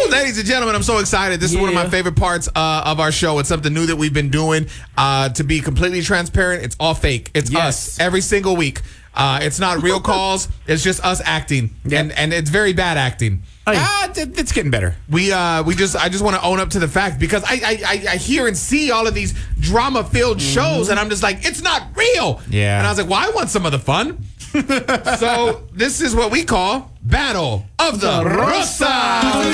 Ladies and gentlemen, I'm so excited. This is one of my favorite parts of our show. It's something new that we've been doing. To be completely transparent, it's all fake. It's us every single week. It's not real calls. It's just us acting, and it's very bad acting. It's getting better. I just want to own up to the fact, because I hear and see all of these drama-filled shows, and I'm just like, it's not real. Yeah. And I was like, well, I want some of the fun. So this is what we call Battle of the Rosas,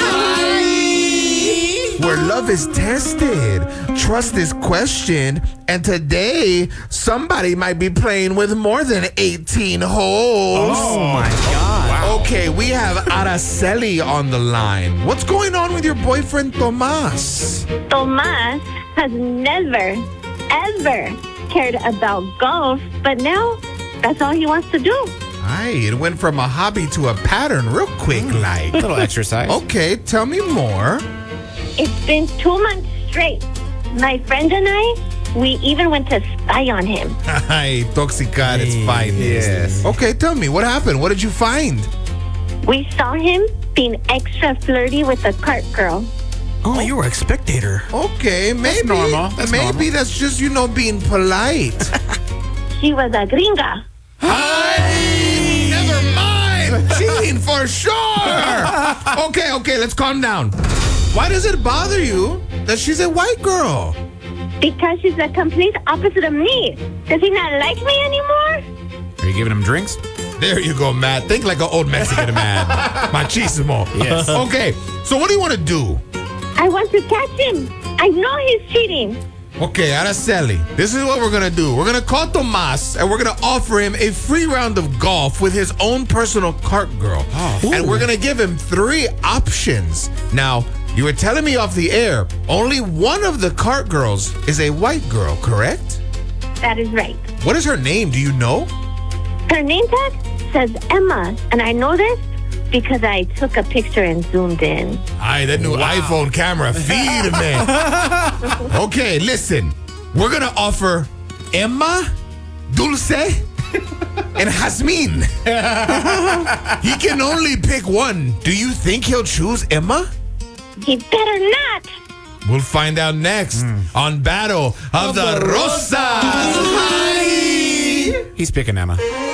where love is tested, trust is questioned, and today somebody might be playing with more than 18 holes. Oh my God. Wow. Okay, we have Araceli on the line. What's going on with your boyfriend Tomas? Tomas has never, ever cared about golf, but now that's all he wants to do. It went from a hobby to a pattern real quick, like. A little exercise. Okay, tell me more. It's been 2 months straight. My friend and I, we even went to spy on him. Ay, toxicar, it's fine. Yes. Okay, tell me, what happened? What did you find? We saw him being extra flirty with a cart girl. Oh, you were a spectator. Okay, maybe. normal. That's normal. That's just, being polite. She was a gringa. Ay, never mind. Cheating for sure. Okay, let's calm down. Why does it bother you that she's a white girl? Because she's the complete opposite of me. Does he not like me anymore? Are you giving him drinks? There you go, Matt. Think like an old Mexican man. Machismo. Yes. Okay, so what do you want to do? I want to catch him. I know he's cheating. Okay, Araceli, this is what we're going to do. We're going to call Tomas, and we're going to offer him a free round of golf with his own personal cart girl. And we're going to give him 3 options. Now, you were telling me off the air, only one of the cart girls is a white girl, correct? That is right. What is her name? Do you know? Her name tag says Emma, and I know this because I took a picture and zoomed in. Aye, that new iPhone camera. Feed me. Okay, listen. We're going to offer Emma, Dulce, and Jasmine. He can only pick one. Do you think he'll choose Emma? He better not. We'll find out next on Battle of the Rosas. He's picking Emma.